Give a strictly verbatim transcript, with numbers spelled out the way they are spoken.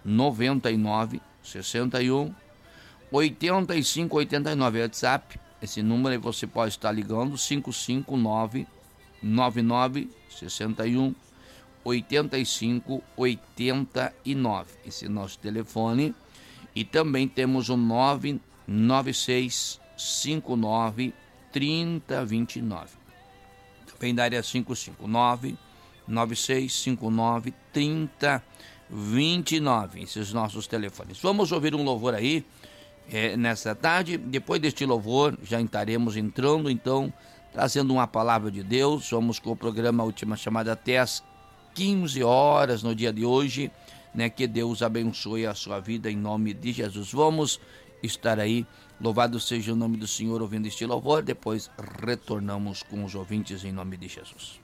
noventa e nove, sessenta e um, oitenta e cinco, oitenta e nove. WhatsApp, esse número aí você pode estar ligando, cinco cinco nove, nove nove, sessenta e um, oitenta e cinco, oitenta e nove. Esse é nosso telefone. E também temos o nove nove seis, cinco nove, trinta, vinte e nove. Também da área cinco cinco nove, nove seis cinco nove, trinta, vinte e nove. Esses nossos telefones. Vamos ouvir um louvor aí é, nessa tarde. Depois deste louvor já estaremos entrando, então, trazendo uma palavra de Deus. Vamos com o programa Última Chamada até as quinze horas no dia de hoje, né? Que Deus abençoe a sua vida em nome de Jesus. Vamos estar aí. Louvado seja o nome do Senhor ouvindo este louvor. Depois retornamos com os ouvintes em nome de Jesus.